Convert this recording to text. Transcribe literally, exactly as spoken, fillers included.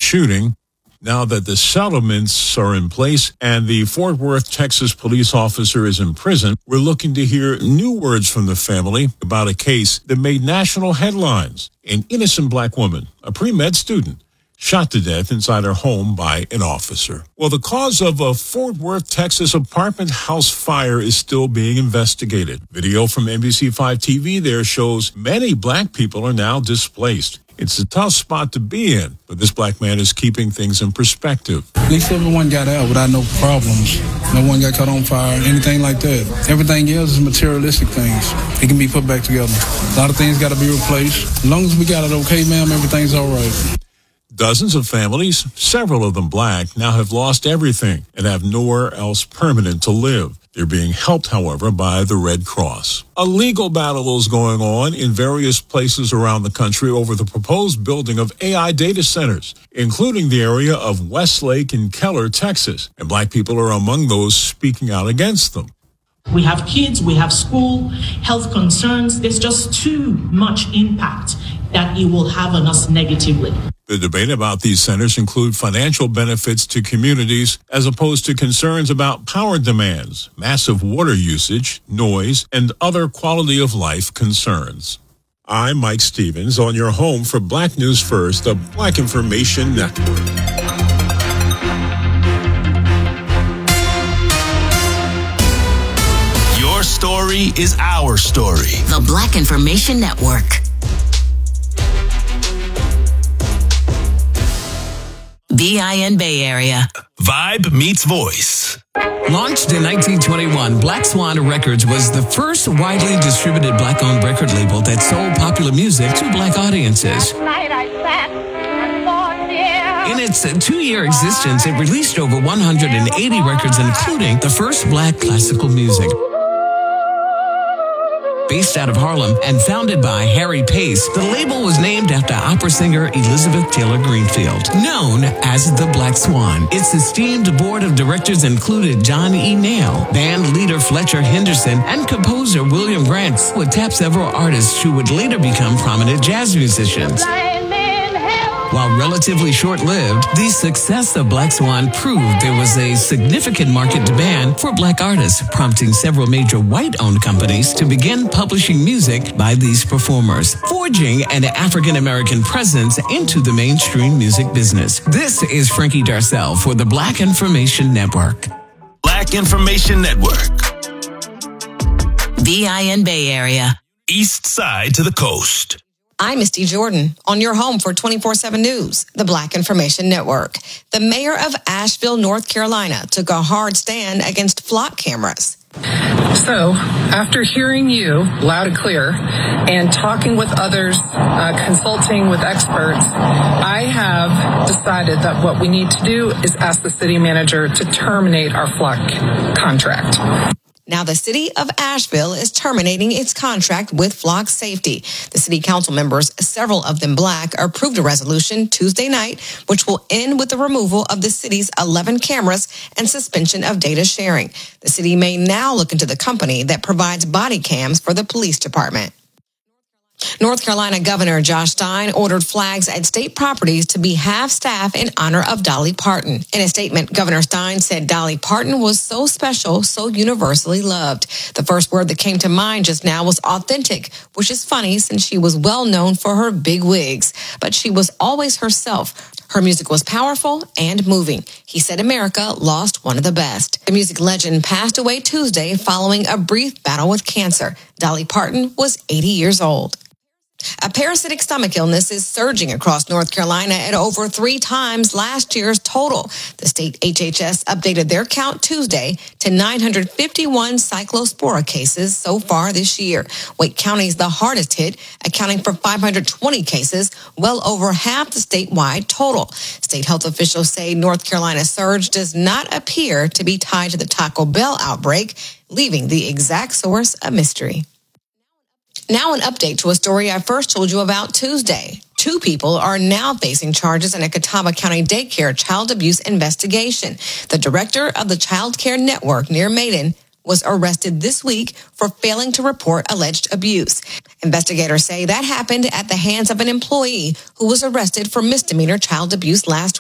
shooting. Now that the settlements are in place and the Fort Worth, Texas police officer is in prison, we're looking to hear new words from the family about a case that made national headlines. An innocent black woman, a pre-med student, shot to death inside her home by an officer. Well, the cause of a Fort Worth, Texas apartment house fire is still being investigated. Video from N B C five T V there shows many black people are now displaced. It's a tough spot to be in, but this black man is keeping things in perspective. At least everyone got out without no problems. No one got caught on fire, anything like that. Everything else is materialistic things. It can be put back together. A lot of things got to be replaced. As long as we got it okay, ma'am, everything's all right. Dozens of families, several of them black, now have lost everything and have nowhere else permanent to live. They're being helped, however, by the Red Cross. A legal battle is going on in various places around the country over the proposed building of A I data centers, including the area of Westlake in Keller, Texas. And black people are among those speaking out against them. We have kids, we have school, health concerns. There's just too much impact that it will have on us negatively. The debate about these centers include financial benefits to communities as opposed to concerns about power demands, massive water usage, noise, and other quality of life concerns. I'm Mike Stevens on your home for Black News First, the Black Information Network. Your story is our story. The Black Information Network. B I N Bay Area. Vibe meets voice. Launched in nineteen twenty-one, Black Swan Records was the first widely distributed black-owned record label that sold popular music to black audiences. In its two-year existence, it released over one hundred eighty records, including the first black classical music. Based out of Harlem and founded by Harry Pace, the label was named after opera singer Elizabeth Taylor Greenfield, known as the Black Swan. Its esteemed board of directors included John E. Nail, band leader Fletcher Henderson, and composer William Grant, who would tap several artists who would later become prominent jazz musicians. While relatively short-lived, the success of Black Swan proved there was a significant market demand for black artists, prompting several major white-owned companies to begin publishing music by these performers, forging an African-American presence into the mainstream music business. This is Frankie Darcell for the Black Information Network. Black Information Network. B I N Bay Area. East side to the coast. I'm Misty Jordan on your home for twenty-four seven News, the Black Information Network. The mayor of Asheville, North Carolina, took a hard stand against flock cameras. So, after hearing you loud and clear and talking with others, uh, consulting with experts, I have decided that what we need to do is ask the city manager to terminate our flock contract. Now, the city of Asheville is terminating its contract with Flock Safety. The city council members, several of them black, approved a resolution Tuesday night, which will end with the removal of the city's eleven cameras and suspension of data sharing. The city may now look into the company that provides body cams for the police department. North Carolina Governor Josh Stein ordered flags at state properties to be half-staff in honor of Dolly Parton. In a statement, Governor Stein said Dolly Parton was so special, so universally loved. The first word that came to mind just now was authentic, which is funny since she was well known for her big wigs. But she was always herself. Her music was powerful and moving. He said America lost one of the best. The music legend passed away Tuesday following a brief battle with cancer. Dolly Parton was eighty years old. A parasitic stomach illness is surging across North Carolina at over three times last year's total. The state H H S updated their count Tuesday to nine hundred fifty-one cyclospora cases so far this year. Wake County is the hardest hit, accounting for five hundred twenty cases, well over half the statewide total. State health officials say North Carolina's surge does not appear to be tied to the Taco Bell outbreak, leaving the exact source a mystery. Now an update to a story I first told you about Tuesday. Two people are now facing charges in a Catawba County daycare child abuse investigation. The director of the child care network near Maiden was arrested this week for failing to report alleged abuse. Investigators say that happened at the hands of an employee who was arrested for misdemeanor child abuse last